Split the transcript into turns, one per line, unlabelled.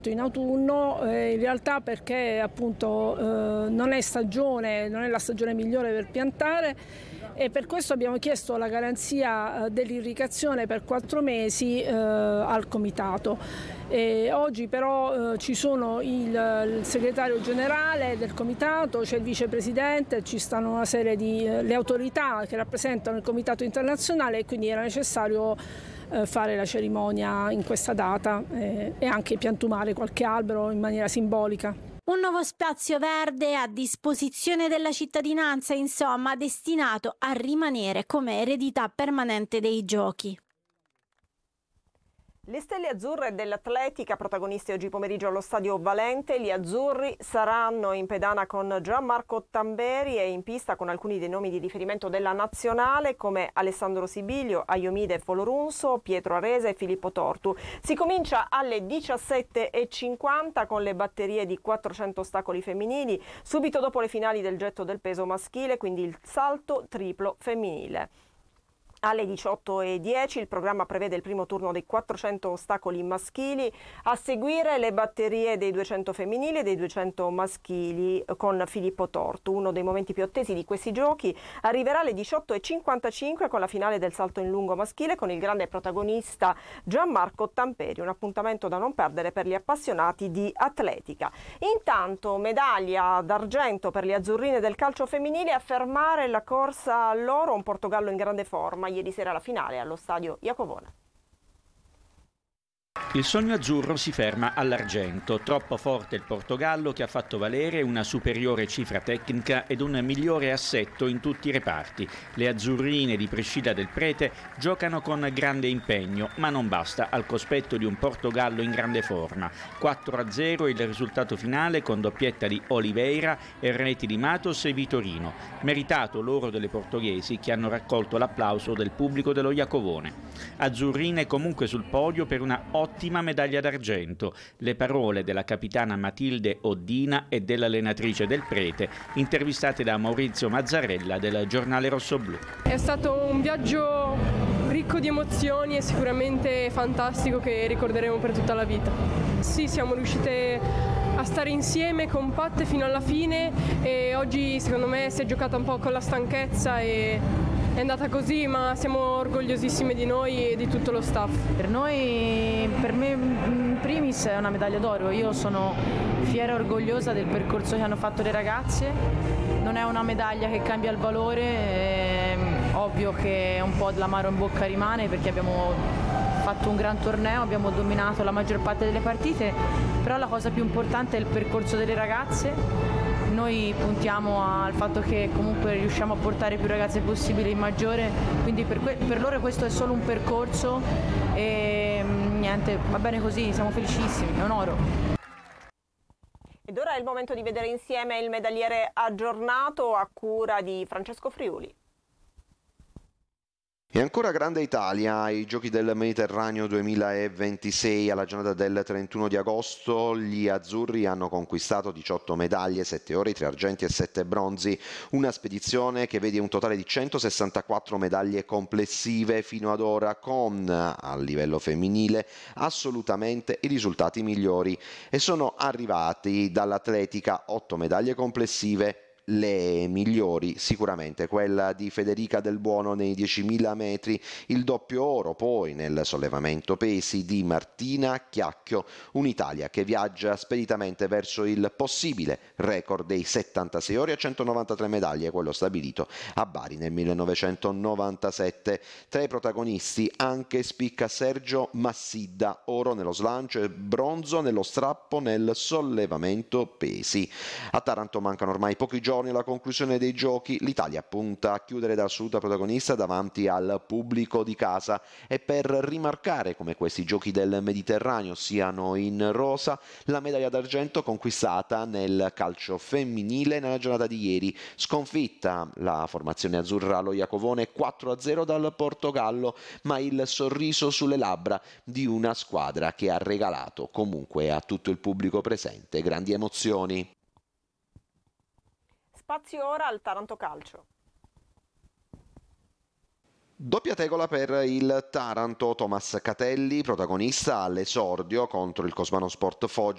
In autunno in realtà perché appunto non è la stagione migliore per piantare e per questo abbiamo chiesto la garanzia dell'irrigazione per 4 mesi al comitato. Oggi però ci sono il segretario generale del comitato, c'è il vicepresidente, ci stanno una serie di le autorità che rappresentano il comitato internazionale e quindi era necessario fare la cerimonia in questa data e anche piantumare qualche albero in maniera simbolica.
Un nuovo spazio verde a disposizione della cittadinanza, insomma, destinato a rimanere come eredità permanente dei giochi.
Le stelle azzurre dell'atletica, protagoniste oggi pomeriggio allo Stadio Valente. Gli azzurri saranno in pedana con Gianmarco Tamberi e in pista con alcuni dei nomi di riferimento della nazionale come Alessandro Sibilio, Aiomide Folorunso, Pietro Aresa e Filippo Tortu. Si comincia alle 17:50 con le batterie di 400 ostacoli femminili, subito dopo le finali del getto del peso maschile, quindi il salto triplo femminile. Alle 18:10 il programma prevede il primo turno dei 400 ostacoli maschili, a seguire le batterie dei 200 femminili e dei 200 maschili con Filippo Tortu. Uno dei momenti più attesi di questi giochi arriverà alle 18:55 con la finale del salto in lungo maschile con il grande protagonista Gianmarco Tamperi, un appuntamento da non perdere per gli appassionati di atletica. Intanto medaglia d'argento per le azzurrine del calcio femminile, a fermare la corsa all'oro un Portogallo in grande forma. Ieri sera la finale allo stadio Iacovone.
Il sogno azzurro si ferma all'argento. Troppo forte il Portogallo, che ha fatto valere una superiore cifra tecnica ed un migliore assetto in tutti i reparti. Le azzurrine di Priscilla Del Prete giocano con grande impegno, ma non basta al cospetto di un Portogallo in grande forma. 4-0 il risultato finale con doppietta di Oliveira e reti di Matos e Vitorino. Meritato l'oro delle portoghesi, che hanno raccolto l'applauso del pubblico dello Iacovone. Azzurrine comunque sul podio per una ottima medaglia d'argento. Le parole della capitana Matilde Oddina e dell'allenatrice Del Prete, intervistate da Maurizio Mazzarella del giornale Rossoblu.
È stato un viaggio ricco di emozioni e sicuramente fantastico, che ricorderemo per tutta la vita. Sì, siamo riuscite a stare insieme compatte fino alla fine e oggi secondo me si è giocata un po' con la stanchezza e è andata così, ma siamo orgogliosissime di noi e di tutto lo staff.
Per me in primis è una medaglia d'oro. Io sono fiera e orgogliosa del percorso che hanno fatto le ragazze. Non è una medaglia che cambia il valore, è ovvio che un po' dell'amaro in bocca rimane perché abbiamo fatto un gran torneo, abbiamo dominato la maggior parte delle partite, però la cosa più importante è il percorso delle ragazze. Noi puntiamo al fatto che comunque riusciamo a portare più ragazze possibile in maggiore, quindi per loro questo è solo un percorso e niente, va bene così, siamo felicissimi, è un oro.
Ed ora è il momento di vedere insieme il medagliere aggiornato a cura di Francesco Friuli.
E ancora grande Italia ai Giochi del Mediterraneo 2026. Alla giornata del 31 di agosto gli azzurri hanno conquistato 18 medaglie, 7 ori, 3 argenti e 7 bronzi. Una spedizione che vede un totale di 164 medaglie complessive fino ad ora, con a livello femminile assolutamente i risultati migliori. E sono arrivati dall'atletica 8 medaglie complessive. Le migliori sicuramente quella di Federica Del Buono nei 10.000 metri, il doppio oro poi nel sollevamento pesi di Martina Chiacchio, un'Italia che viaggia speditamente verso il possibile record dei 76 ori a 193 medaglie, quello stabilito a Bari nel 1997. Tra i protagonisti anche spicca Sergio Massidda, oro nello slancio e bronzo nello strappo nel sollevamento pesi. A Taranto mancano ormai pochi giorni alla conclusione dei giochi. L'Italia punta a chiudere da assoluta protagonista davanti al pubblico di casa, e per rimarcare come questi giochi del Mediterraneo siano in rosa, la medaglia d'argento conquistata nel calcio femminile nella giornata di ieri. Sconfitta la formazione azzurra allo Iacovone 4-0 dal Portogallo, ma il sorriso sulle labbra di una squadra che ha regalato comunque a tutto il pubblico presente grandi emozioni.
Spazio ora al Taranto Calcio.
Doppia tegola per il Taranto, Thomas Catelli, protagonista all'esordio contro il Cosmano Sport Foggia.